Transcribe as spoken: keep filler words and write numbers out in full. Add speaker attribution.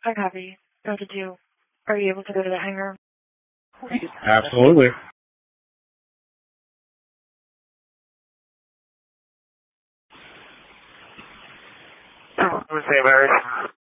Speaker 1: I copy. Go to do. Are you able to go to the hangar?
Speaker 2: Absolutely.
Speaker 3: Saint Mary.